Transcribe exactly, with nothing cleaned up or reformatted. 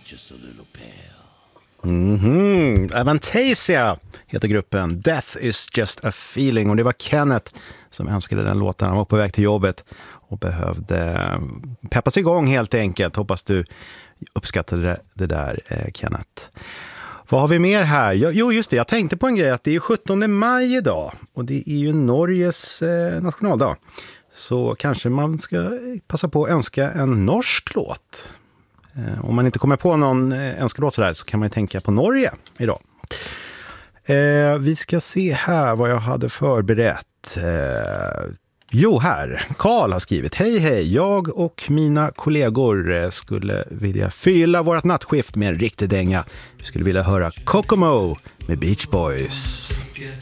just a little pale. Mhm. Avantasia heter gruppen. Death is just a feeling. Och det var Kenneth som önskade den låten. Han var på väg till jobbet och behövde peppas igång helt enkelt. Hoppas du uppskattade det, det där, eh, Kenneth. Vad har vi mer här? Jo, just det. Jag tänkte på en grej att det är sjuttonde maj idag. Och det är ju Norges eh, nationaldag. Så kanske man ska passa på att önska en norsk låt. Eh, om man inte kommer på någon eh, önskelåt sådär så kan man ju tänka på Norge idag. Eh, vi ska se här vad jag hade förberett. Eh, jo, här. Karl har skrivit. Hej, hej. Jag och mina kollegor eh, skulle vilja fylla vårt nattskift med en riktig dänga. Vi skulle vilja höra Kokomo med Beach Boys.